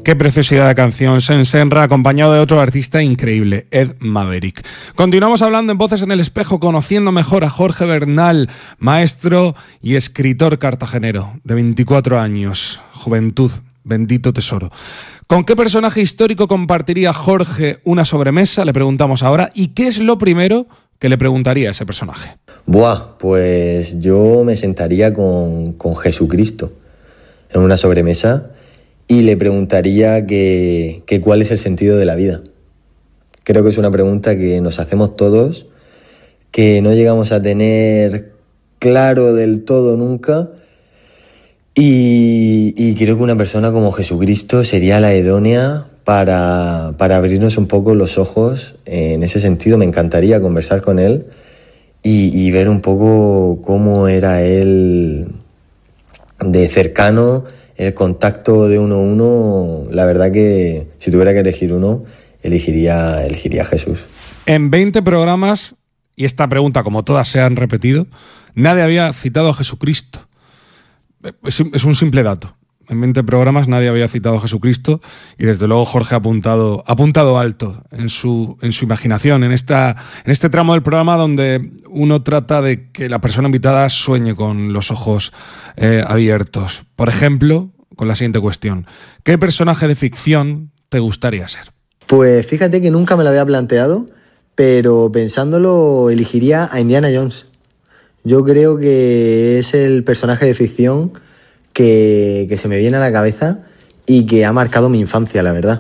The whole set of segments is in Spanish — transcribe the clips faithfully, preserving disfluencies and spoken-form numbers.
Qué preciosidad de canción, Sensenra, acompañado de otro artista increíble, Ed Maverick. Continuamos hablando en Voces en el Espejo, conociendo mejor a Jorge Bernal, maestro y escritor cartagenero, de veinticuatro años, juventud, bendito tesoro. ¿Con qué personaje histórico compartiría Jorge una sobremesa? Le preguntamos ahora. ¿Y qué es lo primero que le preguntaría a ese personaje? Buah, pues yo me sentaría con, con Jesucristo en una sobremesa y le preguntaría que, que cuál es el sentido de la vida. Creo que es una pregunta que nos hacemos todos, que no llegamos a tener claro del todo nunca, y, y creo que una persona como Jesucristo sería la idónea para, para abrirnos un poco los ojos. En ese sentido me encantaría conversar con él y, y ver un poco cómo era él de cercano, el contacto de uno a uno. La verdad que si tuviera que elegir uno, elegiría, elegiría a Jesús. En veinte programas, y esta pregunta como todas se han repetido, nadie había citado a Jesucristo. Es, es un simple dato. En veinte programas nadie había citado a Jesucristo y desde luego Jorge ha apuntado, ha apuntado alto en su, en su imaginación, en, esta, en este tramo del programa donde uno trata de que la persona invitada sueñe con los ojos eh, abiertos. Por ejemplo, con la siguiente cuestión. ¿Qué personaje de ficción te gustaría ser? Pues fíjate que nunca me lo había planteado, pero pensándolo elegiría a Indiana Jones. Yo creo que es el personaje de ficción que, que se me viene a la cabeza y que ha marcado mi infancia, la verdad.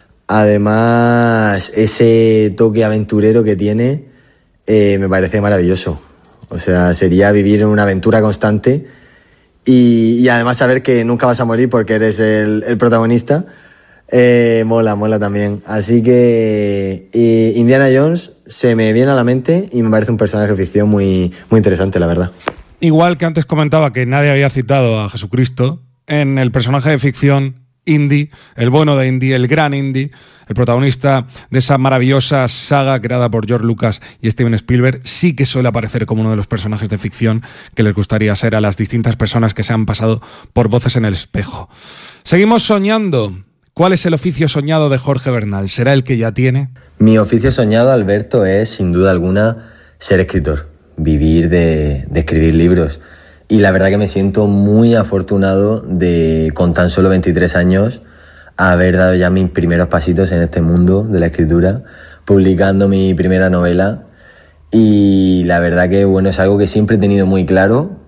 Además, ese toque aventurero que tiene eh, me parece maravilloso. O sea, sería vivir en una aventura constante y, y además saber que nunca vas a morir porque eres el, el protagonista. Eh, mola, mola también. Así que eh, Indiana Jones se me viene a la mente y me parece un personaje de ficción muy, muy interesante, la verdad. Igual que antes comentaba que nadie había citado a Jesucristo, en el personaje de ficción Indy, el bueno de Indy, el gran Indy, el protagonista de esa maravillosa saga creada por George Lucas y Steven Spielberg, sí que suele aparecer como uno de los personajes de ficción que les gustaría ser a las distintas personas que se han pasado por Voces en el Espejo. Seguimos soñando. ¿Cuál es el oficio soñado de Jorge Bernal? ¿Será el que ya tiene? Mi oficio soñado, Alberto, es sin duda alguna ser escritor, vivir de, de escribir libros. Y la verdad que me siento muy afortunado de, con tan solo veintitrés años, haber dado ya mis primeros pasitos en este mundo de la escritura, publicando mi primera novela. Y la verdad que bueno, es algo que siempre he tenido muy claro,